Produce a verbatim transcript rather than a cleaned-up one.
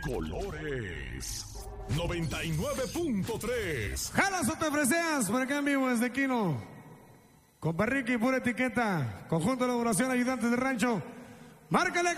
colores. noventa y nueve punto tres. Jalas o te freseas, por acá en vivo desde Quino. Con Barriqui, pura etiqueta. Conjunto de elaboración, ayudantes de rancho. Márcale.